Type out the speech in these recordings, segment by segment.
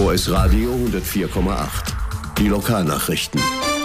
OS Radio 104,8. Die Lokalnachrichten.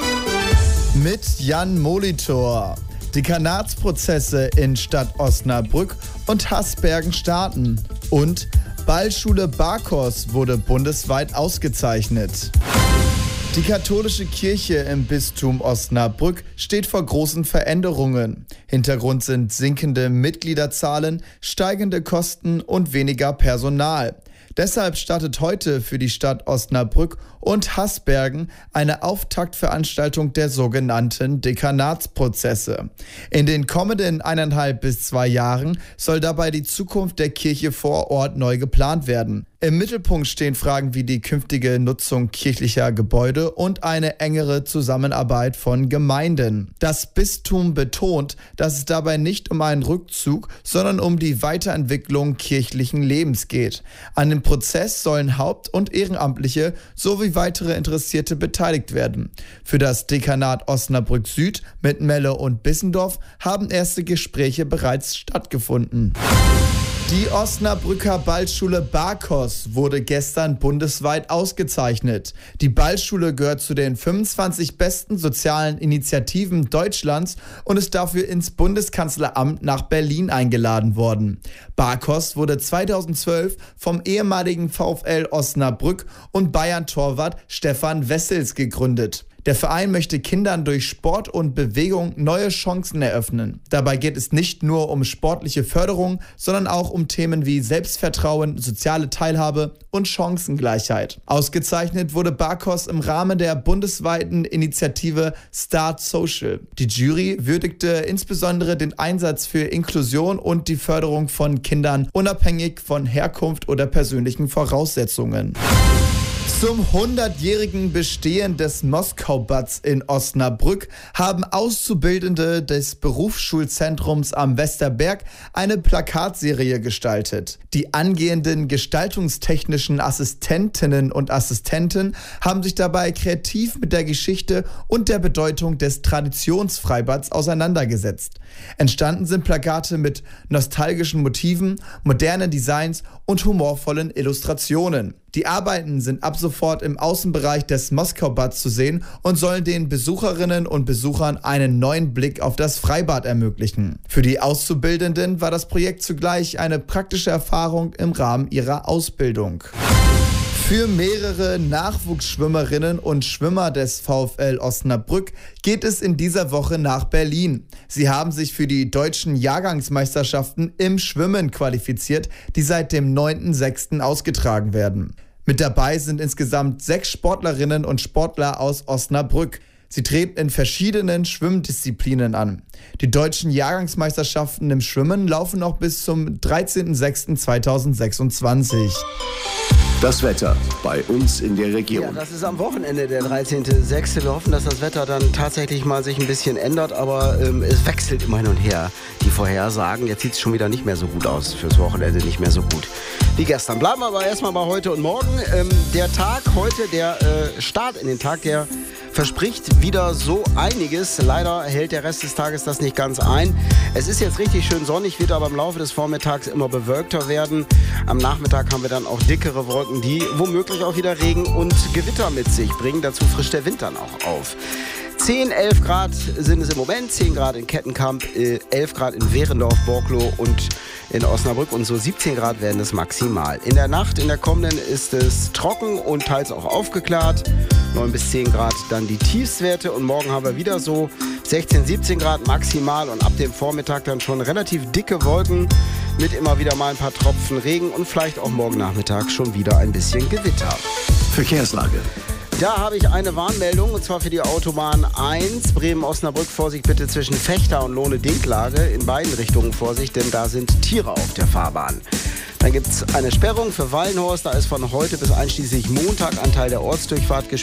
Mit Jan Molitor. Dekanatsprozesse in Stadt Osnabrück und Hasbergen starten. Und Ballschule Barkos wurde bundesweit ausgezeichnet. Die katholische Kirche im Bistum Osnabrück steht vor großen Veränderungen. Hintergrund sind sinkende Mitgliederzahlen, steigende Kosten und weniger Personal. Deshalb startet heute für die Stadt Osnabrück und Hasbergen eine Auftaktveranstaltung der sogenannten Dekanatsprozesse. In den kommenden 1,5 bis 2 Jahren soll dabei die Zukunft der Kirche vor Ort neu geplant werden. Im Mittelpunkt stehen Fragen wie die künftige Nutzung kirchlicher Gebäude und eine engere Zusammenarbeit von Gemeinden. Das Bistum betont, dass es dabei nicht um einen Rückzug, sondern um die Weiterentwicklung kirchlichen Lebens geht. An dem Prozess sollen Haupt- und Ehrenamtliche sowie weitere Interessierte beteiligt werden. Für das Dekanat Osnabrück Süd mit Melle und Bissendorf haben erste Gespräche bereits stattgefunden. Die Osnabrücker Ballschule Barkos wurde gestern bundesweit ausgezeichnet. Die Ballschule gehört zu den 25 besten sozialen Initiativen Deutschlands und ist dafür ins Bundeskanzleramt nach Berlin eingeladen worden. Barkos wurde 2012 vom ehemaligen VfL Osnabrück und Bayern-Torwart Stefan Wessels gegründet. Der Verein möchte Kindern durch Sport und Bewegung neue Chancen eröffnen. Dabei geht es nicht nur um sportliche Förderung, sondern auch um Themen wie Selbstvertrauen, soziale Teilhabe und Chancengleichheit. Ausgezeichnet wurde Barkos im Rahmen der bundesweiten Initiative Start Social. Die Jury würdigte insbesondere den Einsatz für Inklusion und die Förderung von Kindern unabhängig von Herkunft oder persönlichen Voraussetzungen. Zum 100-jährigen Bestehen des Moskau-Bads in Osnabrück haben Auszubildende des Berufsschulzentrums am Westerberg eine Plakatserie gestaltet. Die angehenden gestaltungstechnischen Assistentinnen und Assistenten haben sich dabei kreativ mit der Geschichte und der Bedeutung des Traditionsfreibads auseinandergesetzt. Entstanden sind Plakate mit nostalgischen Motiven, modernen Designs und humorvollen Illustrationen. Die Arbeiten sind ab sofort im Außenbereich des Moskau-Bads zu sehen und sollen den Besucherinnen und Besuchern einen neuen Blick auf das Freibad ermöglichen. Für die Auszubildenden war das Projekt zugleich eine praktische Erfahrung im Rahmen ihrer Ausbildung. Für mehrere Nachwuchsschwimmerinnen und Schwimmer des VfL Osnabrück geht es in dieser Woche nach Berlin. Sie haben sich für die deutschen Jahrgangsmeisterschaften im Schwimmen qualifiziert, die seit dem 9.6. ausgetragen werden. Mit dabei sind insgesamt 6 Sportlerinnen und Sportler aus Osnabrück. Sie treten in verschiedenen Schwimmdisziplinen an. Die deutschen Jahrgangsmeisterschaften im Schwimmen laufen noch bis zum 13.06.2026. Das Wetter bei uns in der Region. Ja, das ist am Wochenende der 13.06. Wir hoffen, dass das Wetter dann tatsächlich mal sich ein bisschen ändert, aber es wechselt immer hin und her, die Vorhersagen. Jetzt sieht es schon wieder nicht mehr so gut aus, fürs Wochenende nicht mehr so gut wie gestern. Bleiben wir aber erstmal bei heute und morgen. Der Tag heute, der Start in den Tag, der verspricht wieder so einiges. Leider hält der Rest des Tages das nicht ganz ein. Es ist jetzt richtig schön sonnig, wird aber im Laufe des Vormittags immer bewölkter werden. Am Nachmittag haben wir dann auch dickere Wolken, die womöglich auch wieder Regen und Gewitter mit sich bringen. Dazu frischt der Wind dann auch auf. 10, 11 Grad sind es im Moment, 10 Grad in Kettenkamp, 11 Grad in Wehrendorf, Borklo und in Osnabrück und so 17 Grad werden es maximal. In der Nacht, in der kommenden, ist es trocken und teils auch aufgeklärt. 9 bis 10 Grad dann die Tiefstwerte und morgen haben wir wieder so 16, 17 Grad maximal und ab dem Vormittag dann schon relativ dicke Wolken mit immer wieder mal ein paar Tropfen Regen und vielleicht auch morgen Nachmittag schon wieder ein bisschen Gewitter. Verkehrslage. Da habe ich eine Warnmeldung und zwar für die Autobahn 1 Bremen-Osnabrück. Vorsicht bitte zwischen Fechter und Lohne-Dinklage. In beiden Richtungen Vorsicht, denn da sind Tiere auf der Fahrbahn. Dann gibt es eine Sperrung für Wallenhorst. Da ist von heute bis einschließlich Montag ein Teil der Ortsdurchfahrt gesperrt.